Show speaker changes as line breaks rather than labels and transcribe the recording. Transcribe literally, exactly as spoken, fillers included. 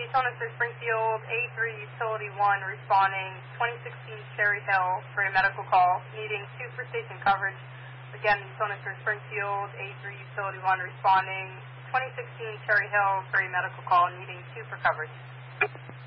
Utonas for Springfield, A three Utility one responding, twenty sixteen Cherry Hill for a medical call, needing two for station coverage. Again, Utonas for Springfield, A three Utility one responding, twenty sixteen Cherry Hill for a medical call, needing two for coverage.